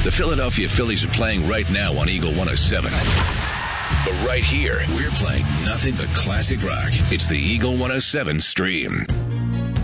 The Philadelphia Phillies are playing right now on Eagle 107. But right here, we're playing nothing but classic rock. It's the Eagle 107 stream.